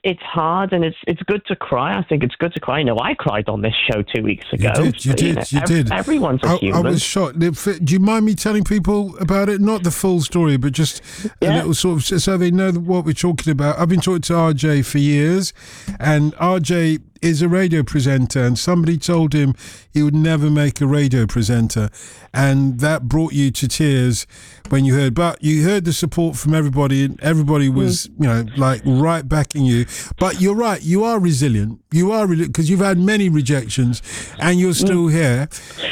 it's hard, and it's good to cry. I think it's good to cry. I cried on this show 2 weeks ago. You did. Everyone's a human. I was shocked. Do you mind me telling people about it? Not the full story, but just a little sort of, so they know what we're talking about. I've been talking to RJ for years, and RJ is a radio presenter, and somebody told him he would never make a radio presenter, and that brought you to tears when you heard. But you heard the support from everybody, and everybody was, like right backing you. But you're right, you are resilient. You are because you've had many rejections, and you're still here.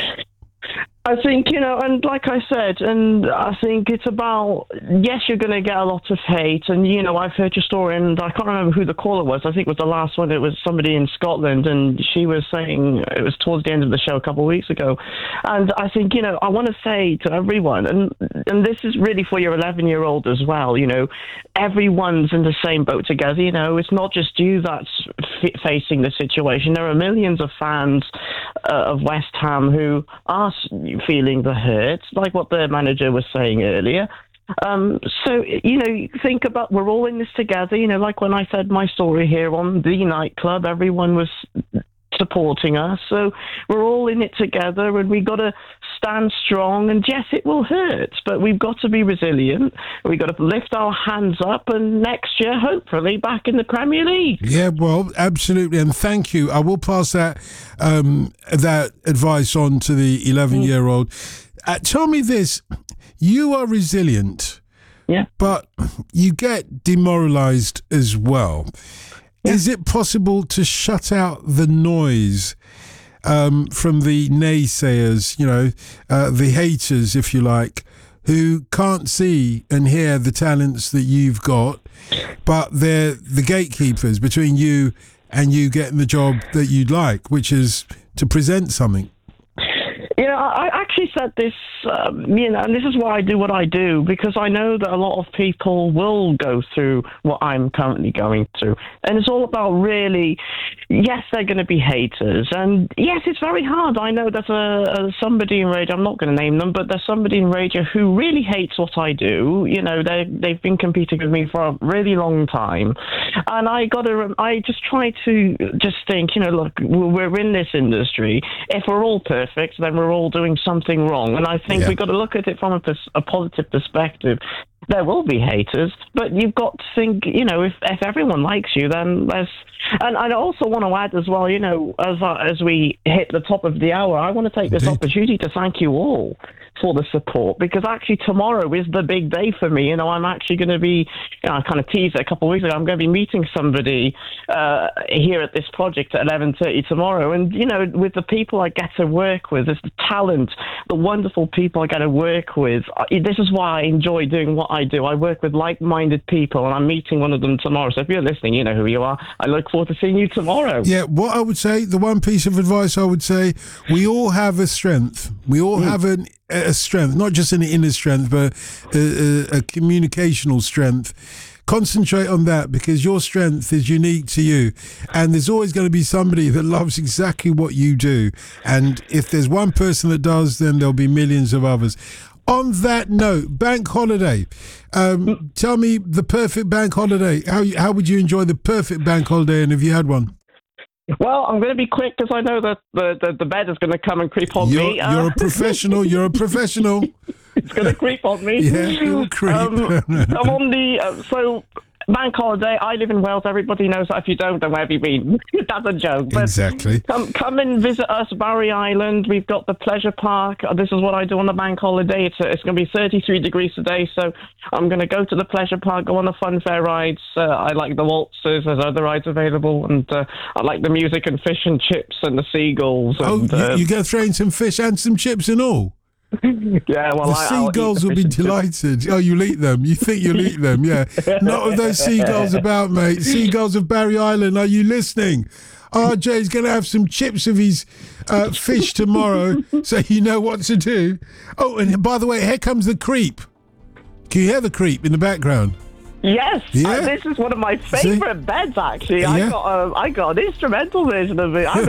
I think, and like I said, and I think it's about, yes, you're going to get a lot of hate. And, I've heard your story, and I can't remember who the caller was. I think it was the last one. It was somebody in Scotland, and she was saying, it was towards the end of the show a couple of weeks ago. And I think, I want to say to everyone, and this is really for your 11-year-old as well, everyone's in the same boat together. It's not just you that's facing the situation. There are millions of fans of West Ham who are feeling the hurt, like what the manager was saying earlier. So, think about, we're all in this together. Like when I said my story here on the nightclub, everyone was supporting us. So we're all in it together, and we got to stand strong. And yes, it will hurt, but we've got to be resilient. We've got to lift our hands up, and next year, hopefully, back in the Premier League. Yeah, well, absolutely, and thank you. I will pass that advice on to the 11-year-old. Tell me this: you are resilient, but you get demoralised as well. Yeah. Is it possible to shut out the noise from the naysayers, the haters, if you like, who can't see and hear the talents that you've got, but they're the gatekeepers between you and you getting the job that you'd like, which is to present something? I actually said this, and this is why I do what I do, because I know that a lot of people will go through what I'm currently going through. And it's all about really, yes, they're going to be haters. And yes, it's very hard. I know there's somebody in radio, I'm not going to name them, but there's somebody in radio who really hates what I do. They've been competing with me for a really long time. And I just try to just think, look, we're in this industry. If we're all perfect, then we're all doing something wrong. And I think we've got to look at it from a positive perspective. There will be haters, but you've got to think, if everyone likes you, then there's... And I also want to add as well, as we hit the top of the hour, I want to take this opportunity to thank you all for the support, because actually tomorrow is the big day for me. I'm actually going to be, I kind of teased it a couple of weeks ago, I'm going to be meeting somebody here at this project at 11:30 tomorrow. And, with the people I get to work with, there's the talent, the wonderful people I get to work with. This is why I enjoy doing what I do. I work with like-minded people, and I'm meeting one of them tomorrow. So if you're listening, you know who you are. I look forward to seeing you tomorrow. Yeah, what I would say, the one piece of advice I would say, we all have a strength. We all have a strength, not just an inner strength, but a communicational strength. Concentrate on that, because your strength is unique to you, and there's always going to be somebody that loves exactly what you do. And if there's one person that does, then there'll be millions of others. On that note, bank holiday. Tell me the perfect bank holiday. How would you enjoy the perfect bank holiday, and have you had one? Well, I'm going to be quick, because I know that the bed is going to come and creep on me. You're a professional. You're a professional. It's going to creep on me. Yeah, it'll creep. I'm on the... bank holiday. I live in Wales. Everybody knows that. If you don't, then where have you been? That's a joke. But exactly. Come and visit us, Barry Island. We've got the pleasure park. This is what I do on the bank holiday. It's going to be 33 degrees today, so I'm going to go to the pleasure park, go on the fun fair rides. I like the waltzes. There's other rides available, and I like the music and fish and chips and the seagulls. And, you go throw in some fish and some chips and all? Yeah, well, the seagulls will be delighted. Oh, you'll eat them. You think you'll eat them, yeah. Not with those seagulls about, mate. Seagulls of Barry Island, are you listening? RJ's going to have some chips of his fish tomorrow, so you know what to do. Oh, and by the way, here comes the creep. Can you hear the creep in the background? Yes, this is one of my favourite beds, actually. Yeah. I got an instrumental version of it. I'm